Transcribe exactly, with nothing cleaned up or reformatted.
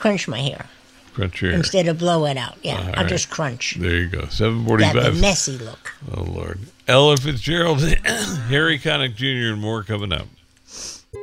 crunch my hair. Crunch your hair. Instead of blow it out. Yeah, All I'll right. just crunch. There you go. seven Got forty-five. the messy look. Oh, Lord. Ella Fitzgerald, Harry Connick Junior, and more coming up.